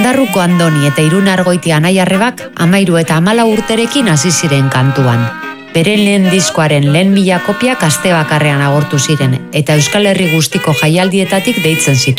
Bakarruko Andoni eta Irun Argoitia anai-arrebak 13 eta 14 urterekin hasi ziren kantuan. Beren lehen diskoaren lehen 1000 kopiak aste bakarrean agortu ziren eta Euskal Herri guztiko jaialdietatik deitzen zituen.